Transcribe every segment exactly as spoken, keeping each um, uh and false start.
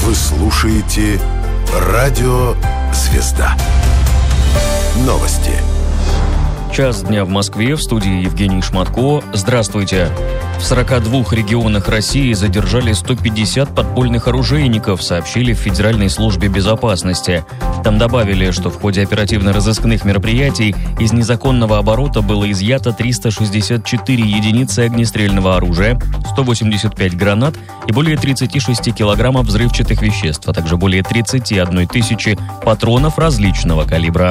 Вы слушаете Радио Звезда. Новости. Час дня в Москве, в студии Евгений Шматко. Здравствуйте. В сорока двух регионах России задержали сто пятьдесят подпольных оружейников, сообщили в Федеральной службе безопасности. Там добавили, что в ходе оперативно-розыскных мероприятий из незаконного оборота было изъято триста шестьдесят четыре единицы огнестрельного оружия, сто восемьдесят пять гранат и более тридцать шесть килограммов взрывчатых веществ, а также более тридцать одна тысяча патронов различного калибра.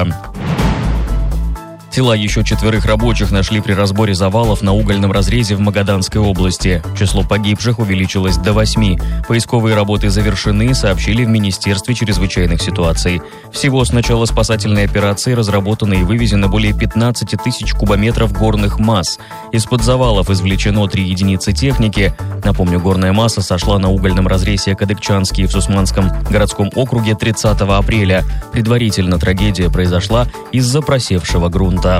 Тела еще четверых рабочих нашли при разборе завалов на угольном разрезе в Магаданской области. Число погибших увеличилось до восьми. Поисковые работы завершены, сообщили в Министерстве чрезвычайных ситуаций. Всего с начала спасательной операции разработано и вывезено более пятнадцать тысяч кубометров горных масс. Из-под завалов извлечено три единицы техники. Напомню, горная масса сошла на угольном разрезе Кадыкчанский в Сусманском городском округе тридцатого апреля. Предварительно трагедия произошла из-за просевшего грунта.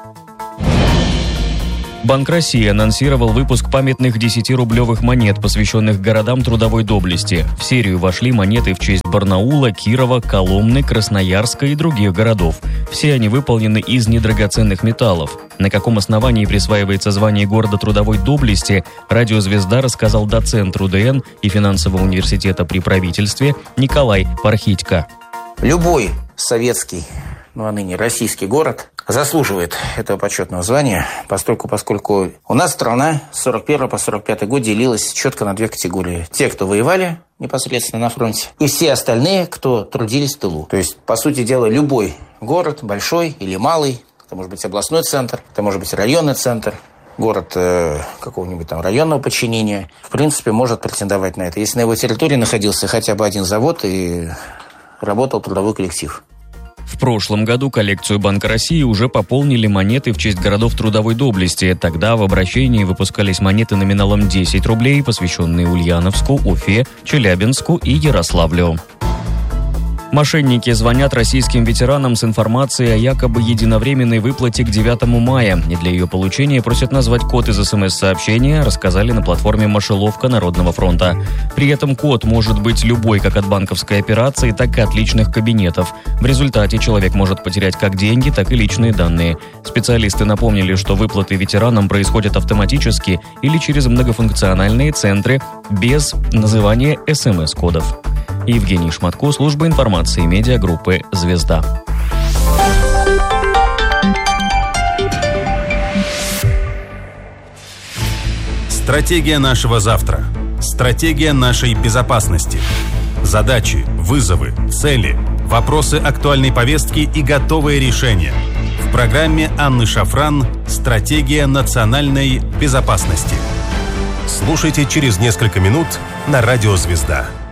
Банк России анонсировал выпуск памятных десятирублевых монет, посвященных городам трудовой доблести. В серию вошли монеты в честь Барнаула, Кирова, Коломны, Красноярска и других городов. Все они выполнены из недрагоценных металлов. На каком основании присваивается звание города трудовой доблести, «Радио Звезда» рассказал доцент РУДН и финансового университета при правительстве Николай Пархитько. Любой советский, ну а ныне российский город заслуживает этого почетного звания, поскольку, поскольку у нас страна с сорок первого по сорок пятый год делилась четко на две категории. Те, кто воевали непосредственно на фронте, и все остальные, кто трудились в тылу. То есть, по сути дела, любой город, большой или малый, это может быть областной центр, это может быть районный центр, город э, какого-нибудь там районного подчинения, в принципе, может претендовать на это, если на его территории находился хотя бы один завод и работал трудовой коллектив. В прошлом году коллекцию Банка России уже пополнили монеты в честь городов трудовой доблести. Тогда в обращении выпускались монеты номиналом десять рублей, посвященные Ульяновску, Уфе, Челябинску и Ярославлю. Мошенники звонят российским ветеранам с информацией о якобы единовременной выплате к девятому мая. И для ее получения просят назвать код из СМС-сообщения, рассказали на платформе «Мошеловка Народного фронта». При этом код может быть любой как от банковской операции, так и от личных кабинетов. В результате человек может потерять как деньги, так и личные данные. Специалисты напомнили, что выплаты ветеранам происходят автоматически или через многофункциональные центры без называния СМС-кодов. Евгений Шматко, служба информации медиагруппы «Звезда». Стратегия нашего завтра. Стратегия нашей безопасности. Задачи, вызовы, цели, вопросы актуальной повестки и готовые решения. В программе Анны Шафран «Стратегия национальной безопасности». Слушайте через несколько минут на Радио Звезда.